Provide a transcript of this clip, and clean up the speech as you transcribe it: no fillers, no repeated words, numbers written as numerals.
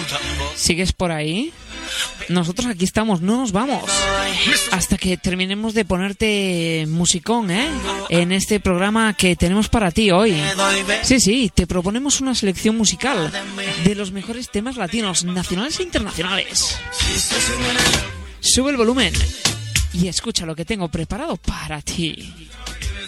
¿Sigues por ahí? Nosotros aquí estamos, no nos vamos hasta que terminemos de ponerte musicón, en este programa que tenemos para ti hoy. Sí, te proponemos una selección musical de los mejores temas latinos, nacionales e internacionales. Sube el volumen y escucha lo que tengo preparado para ti.